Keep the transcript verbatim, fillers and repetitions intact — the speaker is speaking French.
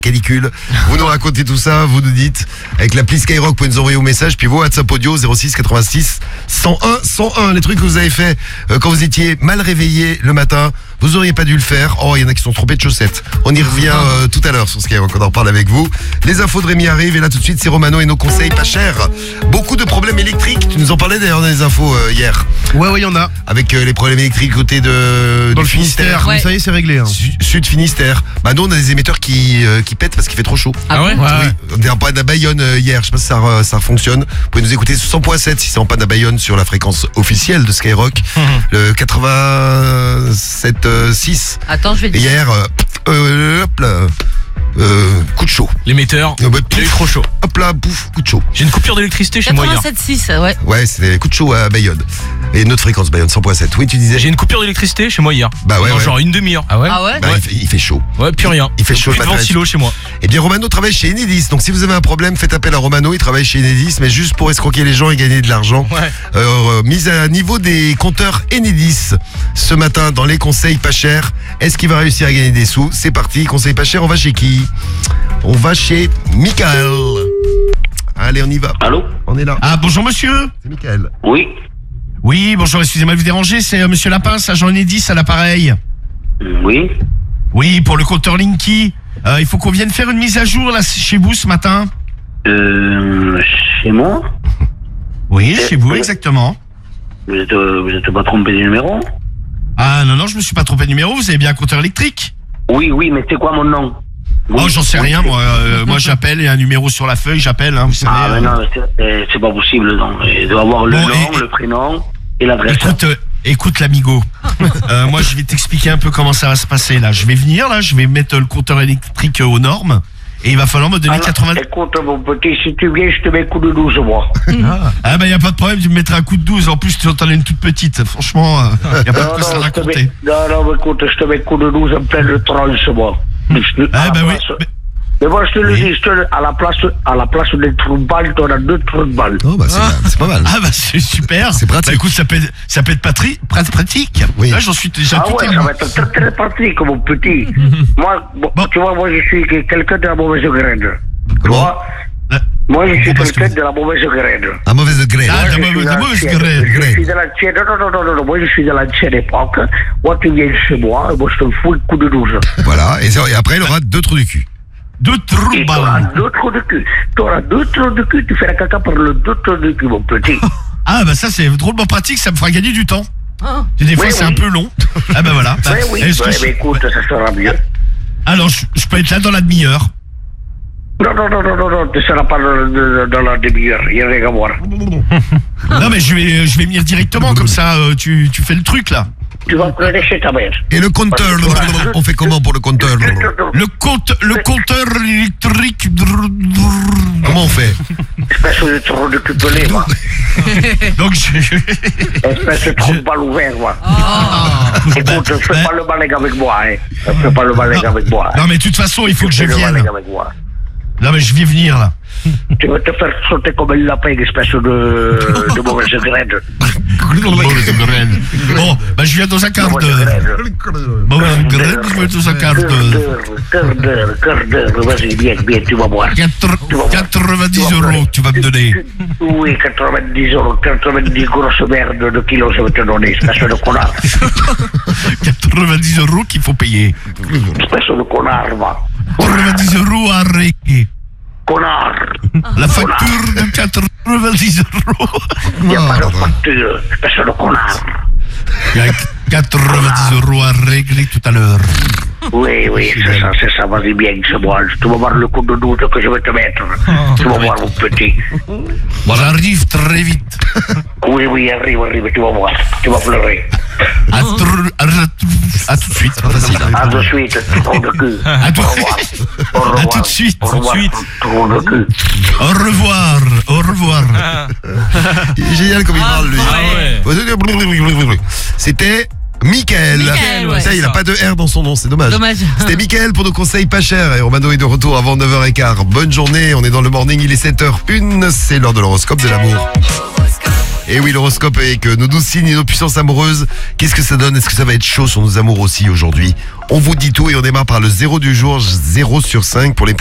canicule. Vous nous racontez tout ça, vous nous dites avec l'appli Skyrock, vous pouvez nous envoyer vos messages, puis vos WhatsApp audio zéro six quatre-vingt-six cent un cent un, les trucs que vous avez fait euh, quand vous étiez mal réveillé le matin, vous auriez pas dû le faire. Oh, il y en a qui sont trompés de chaussettes. On y revient euh, tout à l'heure sur Skyrock, on en reparle avec vous. Les infos de Rémi arrivent et là tout de suite c'est Romano et nos conseils pas chers. Beaucoup de problèmes électriques, tu nous en parlais d'ailleurs dans les infos euh, hier. Ouais, ouais, il y en a. Avec euh, les problèmes électriques côté de Dans du le Finistère, Ouais. mais ça y est, c'est réglé. Hein. Su- Sud Finistère. Bah nous on a des émetteurs qui, euh, qui pètent parce qu'il fait trop chaud. Ah ouais, Ouais. Oui, on était en panne à Bayonne euh, hier, je sais pas si ça, euh, ça fonctionne. Vous pouvez nous écouter sur cent point sept si c'est en panne à Bayonne sur la fréquence officielle de Skyrock, le quatre-vingt-sept virgule six. Attends, je vais te Et dire. hier, euh, euh, hop là, euh, coup de chaud. L'émetteur, Euh, bah, il a eu pouf, trop chaud. hop là, pouf, coup de chaud. J'ai une coupure d'électricité chez moi hier. quatre-vingt-sept virgule six, ouais. Ouais, c'était coup de chaud à Bayonne. Et notre fréquence Bayonne cent point sept. Oui, tu disais. J'ai une coupure d'électricité chez moi hier. Bah ouais, Pendant ouais. genre une demi-heure. Ah ouais Ah ouais? Bah, il, fait, il fait chaud. Ouais, plus rien. Il fait chaud Plus le de matin. ventilo chez moi. Eh bien, Romano travaille chez Enedis. Donc, si vous avez un problème, faites appel à Romano. Il travaille chez Enedis, mais juste pour escroquer les gens et gagner de l'argent. Ouais. Euh, mise à niveau des compteurs Enedis ce matin dans les conseils pas chers. Est-ce qu'il va réussir à gagner des sous? C'est parti, conseils pas chers. On va chez qui? On va chez Michael. Allez, on y va. Allô? On est là. Ah, bonjour monsieur. C'est Michael. Oui. Oui, bonjour, excusez-moi de vous déranger, c'est euh, monsieur Lapince, agent Enedis à l'appareil. Oui. Oui, pour le compteur Linky. Euh, il faut qu'on vienne faire une mise à jour là chez vous ce matin. Euh, chez moi? Oui, Euh, chez vous, euh, exactement. Vous êtes, euh, vous êtes pas trompé du numéro? Ah non, non, je me suis pas trompé de numéro, vous avez bien un compteur électrique? Oui, oui, mais c'est quoi mon nom? Oh, Oui. j'en sais rien, moi. euh, moi, j'appelle, il y a un numéro sur la feuille, j'appelle, hein, vous savez. Ah, mais euh. non, mais c'est- euh, c'est pas possible, non. Il doit avoir le Bon, nom, et- le prénom et l'adresse. Écoute, euh, écoute l'amigo. Euh, moi, je vais t'expliquer un peu comment ça va se passer là. Je vais venir là, je vais mettre le compteur électrique euh, aux normes et il va falloir me donner Alors, quatre-vingts. écoute, mon petit, si tu viens, je te mets coup de douze, moi. Ah, ah bah y a pas de problème, tu me mettras un coup de douze. En plus, tu en as une toute petite. Franchement, euh, y a pas de Non, quoi se non, la je te raconter. mets, non, non, mais écoute, je te mets coup de douze en pleine tranche, moi. Je- Ah à la bah oui. place- mais- Mais moi, je te le Oui. dis, je te le- à la place, à la place des trous de balle, t'en as deux trous de balle. Oh, bah, c'est c'est pas mal. Ah bah c'est super. C'est pratique. Bah écoute, ça peut être, ça peut être patri- prat- pratique. Oui. Là, j'en suis déjà Ah tout ouais, est ça bon. va être très très pratique, mon petit. Moi, bon, Bon. tu vois, moi je suis quelqu'un de la mauvaise graine. Tu Comment? vois, Là- moi je suis Bon, parce quelqu'un que- de la mauvaise graine. À mauvaise graine. Ah, Moi, de je mauvaise- suis de dans mauvaise l'ancienne- graine. Je graine. suis de l'ancienne. Non, non, non, non, non, moi je suis de l'ancienne époque. Moi, tu viens chez moi, et moi je te fous le coup de douze. Voilà. Et, et après, il aura deux trous du cul. Deux trous Et de tu auras balle. deux trous de cul. Tu auras deux trous de cul, tu fais la caca par le deux trous de cul, mon petit. Ah bah ça c'est drôlement pratique, ça me fera gagner du temps. Oh. Des fois Oui, c'est oui. un peu long. Ah bah voilà. Bah, Ouais, oui, est-ce que ouais, je- mais écoute, ça sera mieux. Alors je, je peux être là dans la demi-heure. Non, non, non, non, non, non, tu ne seras pas dans, dans- dans la demi-heure, il n'y a rien à voir. Non mais je vais, je vais venir directement comme ça. euh, tu, tu fais le truc là. Tu vas prendre chez ta mère. Et le compteur, le- on fait comment pour le compteur? Le compte, le compteur électrique. Comment on fait? Espèce de trou de cul pelé, moi. Donc je, Espèce de trou de balle ouvert, moi. Écoute, fais ben- pas le balègue avec moi, hein. Fais pas le balègue avec moi. hein. non mais de toute façon il faut que je Fais le vienne. balègue avec moi. Non mais je vais venir là. Tu vas te faire sauter comme un lapin, espèce de, de mauvaise graine. Mauvaise graine. Bon, bah je viens dans un quart Mauvaise d'heure. graine. Mauvaise graine, je viens dans un quart Quart d'heure. d'heure, quart d'heure, quart d'heure. Vas-y, viens, viens, tu vas voir. Quatre- quatre-vingt-dix Tu vas voir. euros que tu vas me donner. Oui, quatre-vingt-dix euros, quatre-vingt-dix grosses merdes de kilos, je vais te donner, espèce de connard. quatre-vingt-dix euros qu'il faut payer. Espèce de connard, va. quatre-vingt-dix euros à régler. Connard. La facture de quatre-vingt-dix euros. Il n'y a pas de facture, espèce de connard. Il y a quatre-vingt-dix euros à régler tout à l'heure. Oui, oui, c'est ça, c'est ça, vas-y bien, c'est moi. Tu vas voir le coup de doute que je vais te mettre. Tu vas voir, mon petit. Bon, j'arrive très vite. Oui, oui, arrive, arrive, tu vas voir. Tu vas pleurer. À, tr- à, à tout de suite. À de suite, trou de cul. À tout, Au revoir. Au à revoir. tout de suite. Au revoir, trou de cul. Au revoir. Au revoir. Il est génial comme il parle, lui. ouais. C'était Michael. Michael, ouais. Ça, il a pas de R dans son nom, c'est dommage. Dommage. C'était Michael pour nos conseils pas chers. Et Romano est de retour avant neuf heures quinze. Bonne journée, on est dans le morning, il est sept heures zéro un. C'est l'heure de l'horoscope de l'amour. Et oui, l'horoscope avec nos douze signes et nos puissances amoureuses. Qu'est-ce que ça donne? Est-ce que ça va être chaud sur nos amours aussi aujourd'hui? On vous dit tout et on démarre par le zéro du jour, zéro sur cinq pour les